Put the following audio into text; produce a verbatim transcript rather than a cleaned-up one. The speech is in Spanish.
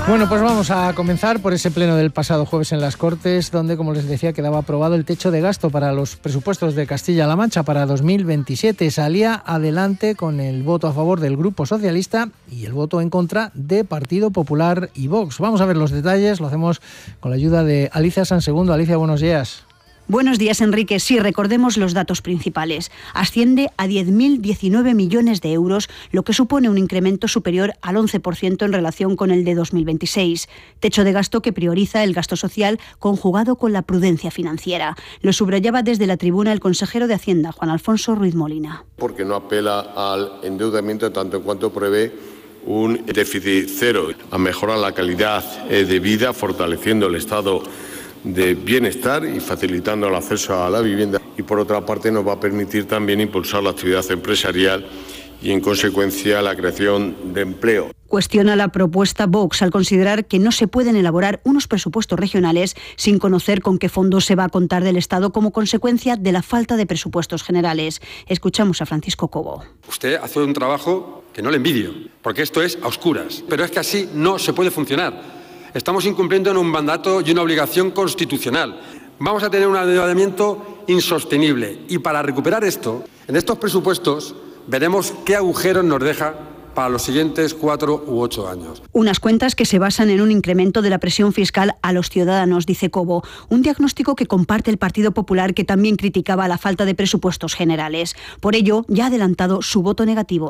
Bueno, pues vamos a comenzar por ese pleno del pasado jueves en las Cortes, donde, como les decía, quedaba aprobado el techo de gasto para los presupuestos de Castilla-La Mancha para dos mil veintisiete. Salía adelante con el voto a favor del Grupo Socialista y el voto en contra de Partido Popular y Vox. Vamos a ver los detalles, lo hacemos con la ayuda de Alicia Sansegundo. Alicia, buenos días. Buenos días, Enrique. Sí, recordemos los datos principales. Asciende a diez mil diecinueve millones de euros, lo que supone un incremento superior al once por ciento en relación con el de dos mil veintiséis. Techo de gasto que prioriza el gasto social conjugado con la prudencia financiera. Lo subrayaba desde la tribuna el consejero de Hacienda, Juan Alfonso Ruiz Molina. Porque no apela al endeudamiento tanto en cuanto prevé un déficit cero, a mejorar la calidad de vida, fortaleciendo el estado de bienestar y facilitando el acceso a la vivienda, y por otra parte nos va a permitir también impulsar la actividad empresarial y en consecuencia la creación de empleo. Cuestiona la propuesta Vox al considerar que no se pueden elaborar unos presupuestos regionales sin conocer con qué fondos se va a contar del Estado como consecuencia de la falta de presupuestos generales. Escuchamos a Francisco Cobo. Usted hace un trabajo que no le envidio, porque esto es a oscuras, pero es que así no se puede funcionar. Estamos incumpliendo en un mandato y una obligación constitucional. Vamos a tener un endeudamiento insostenible y para recuperar esto, en estos presupuestos veremos qué agujeros nos deja para los siguientes cuatro u ocho años. Unas cuentas que se basan en un incremento de la presión fiscal a los ciudadanos, dice Cobo. Un diagnóstico que comparte el Partido Popular, que también criticaba la falta de presupuestos generales. Por ello, ya ha adelantado su voto negativo.